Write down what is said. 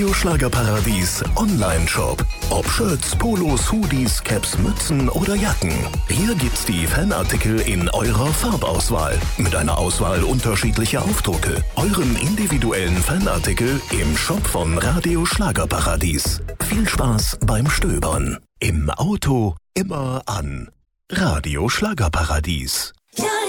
Schlagerparadies Online-Shop. Ob Shirts, Polos, Hoodies, Caps, Mützen oder Jacken. Hier gibt's die Fanartikel in eurer Farbauswahl. Mit einer Auswahl unterschiedlicher Aufdrucke. Euren individuellen Fanartikel im Shop von Radio Schlagerparadies. Viel Spaß beim Stöbern. Im Auto immer an. Radio Schlagerparadies.